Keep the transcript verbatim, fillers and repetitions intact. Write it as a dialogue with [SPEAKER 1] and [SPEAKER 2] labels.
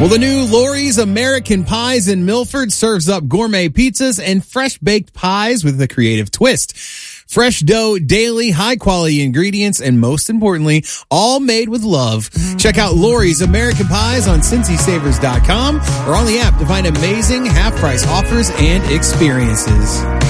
[SPEAKER 1] Well, the new Lori's American Pies in Milford serves up gourmet pizzas and fresh baked pies with a creative twist. Fresh dough, daily, high-quality ingredients, and most importantly, all made with love. Check out Lori's American Pies on Cincy Savers dot com or on the app to find amazing half-price offers and experiences.